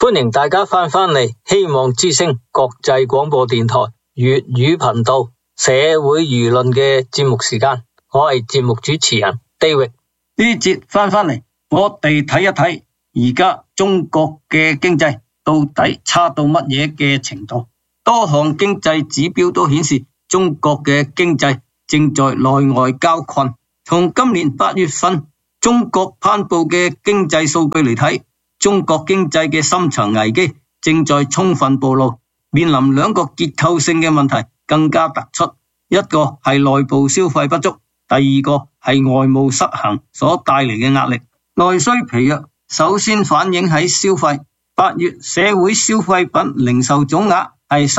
歡迎大家翻嚟希望之聲國際廣播電台粵語頻道社會輿論嘅節目時間，我係節目主持人 David。 呢節翻嚟，我哋睇一睇而家中國嘅經濟到底差到乜嘢嘅程度。多項經濟指標都顯示中國嘅經濟正在內外交困。從今年8月份中國頒布嘅經濟數據嚟睇，中國經濟嘅深層危機正在充分暴露，面臨兩個結構性嘅問題更加突出。一個係內部消費不足，第二個係外務失衡所帶嚟嘅壓力。內需疲弱首先反映喺消費。8月社會消費品零售總額係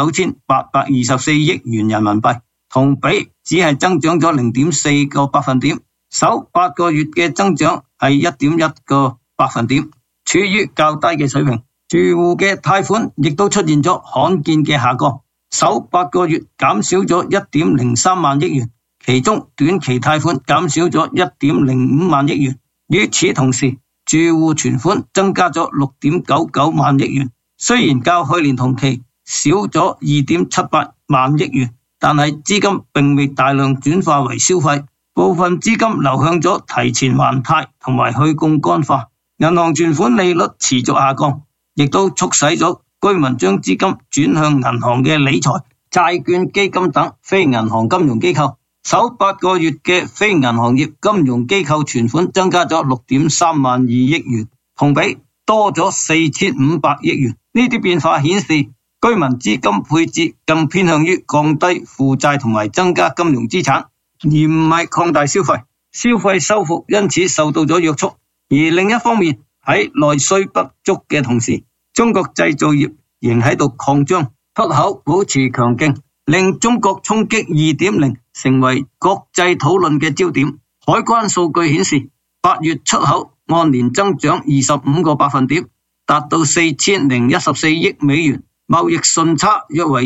39,824億元人民幣，同比只係增長咗 0.4 個百分點，首8個月嘅增長係 1.1 個百分點，處於較低嘅水平。住戶嘅貸款亦都出現咗罕見嘅下降，首8個月減少咗 1.03 萬億元，其中短期貸款減少咗 1.05 萬億元。與此同時，住戶存款增加咗 6.99 萬億元，雖然較去年同期少咗 2.78 萬億元，但係資金並未大量轉化為消費，部分資金流向咗提前還貸同埋去槓桿化。銀行存款利率持續下降，亦都促使咗居民將資金轉向銀行嘅理財、債券、基金等非銀行金融機構。首8個月嘅非銀行業金融機構存款增加咗 6.32 億元，同比多咗 4,500 億元。呢啲變化顯示居民資金配置更偏向於降低負債同埋增加金融資產，而唔係擴大消費。消費收復因此受到咗約束。而另一方面，喺內需不足嘅同時，中國製造業仍喺度擴張，出口保持強勁，令中國衝擊 2.0 成為國際討論嘅焦點。海關數據顯示，8月出口按年增長 25 個百分點，達到 4,014 億美元，貿易順差約為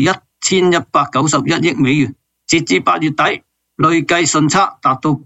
1,191 億美元。截至8月底，累計順差達到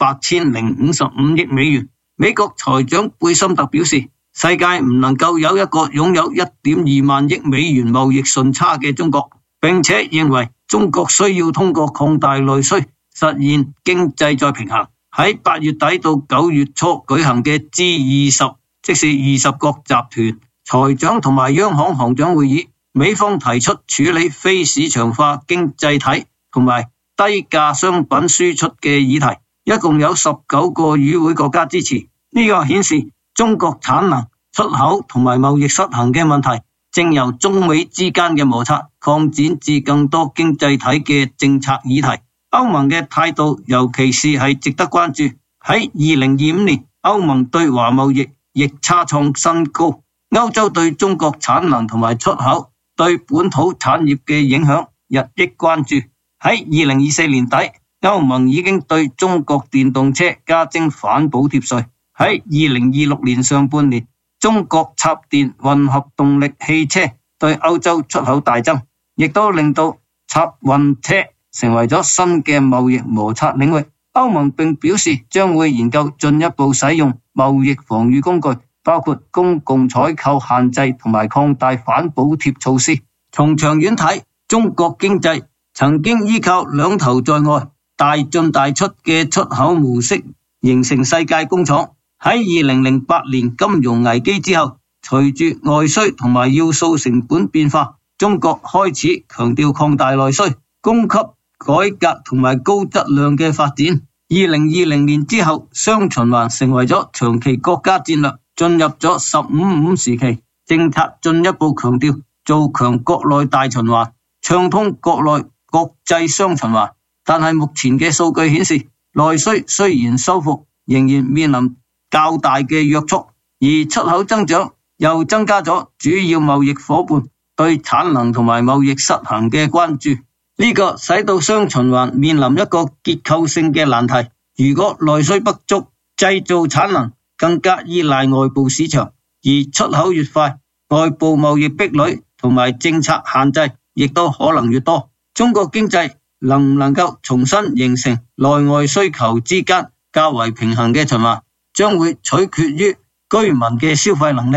8,055 億美元。美國財長貝森特表示，世界唔能夠有一個擁有 1.2 萬億美元貿易順差嘅中國，並且認為中國需要通過擴大內需實現經濟再平衡。喺8月底到9月初舉行嘅 G20， 即是20國集團財長同埋央行行長會議，美方提出處理非市場化經濟體同埋低價商品輸出嘅議題，一共有19個與會國家支持。呢個顯示中國產能、出口同埋貿易失衡嘅問題正由中美之間嘅摩擦擴展至更多經濟體嘅政策議題。歐盟嘅態度尤其是係值得關注。喺2025年，歐盟對華貿易逆差創新高，歐洲對中國產能同埋出口對本土產業嘅影響日益關注。喺2024年底，歐盟已經對中國電動車加徵反補貼稅。喺2026年上半年，中國插電混合動力汽車對歐洲出口大增，亦都令到插混車成為咗新嘅貿易摩擦領域。歐盟並表示將會研究進一步使用貿易防禦工具，包括公共採購限制同埋擴大反補貼措施。從長遠睇，中國經濟曾經依靠兩頭在外、大進大出嘅出口模式形成世界工廠。喺2008年金融危機之後，隨住外需同埋要素成本變化，中國開始強調擴大內需、供給改革同埋高質量嘅發展。2020年之後，雙循環成為咗長期國家戰略，進入咗15-5時期，政策進一步強調做強國內大循環，暢通國內國際雙循環。但係目前嘅數據顯示，內需雖然收復，仍然面臨較大嘅約束，而出口增長又增加咗主要貿易夥伴對產能同埋貿易失衡嘅關注。呢個使到雙循環面臨一個結構性嘅難題。如果內需不足，製造產能更加依賴外部市場，而出口越快，外部貿易壁壘同埋政策限制亦都可能越多。中國經濟能唔能夠重新形成內外需求之間較為平衡嘅循環，將會取決於居民嘅消費能力、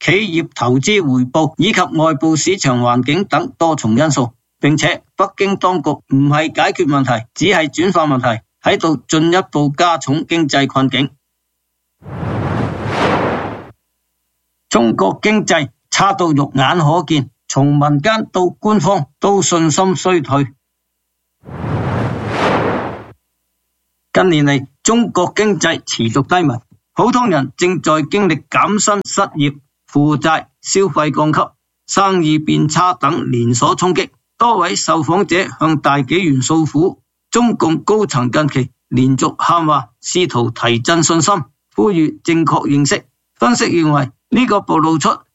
企業投資回報以及外部市場環境等多重因素，並且北京當局唔係解決問題，只係轉化問題，喺度進一步加重經濟困境。中國經濟差到肉眼可見，從民間到官方都信心衰退。近年嚟，中國經濟持續低迷，普通人正在經歷減薪、失業、負債、消費降級、生意變差等連鎖衝擊。多位受訪者向大紀元訴苦，中共高層近期連續喊話，試圖提振信心，呼籲正確認識。分析認為，呢個暴露出